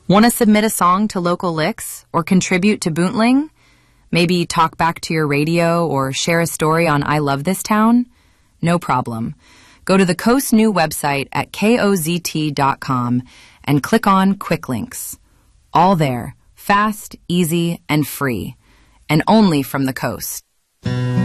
Want to submit a song to Local Licks or contribute to Boontling? Maybe talk back to your radio or share a story on I Love This Town? No problem. Go to the Coast New website at kozt.com and click on Quick Links. All there, fast, easy, and free, and only from the Coast.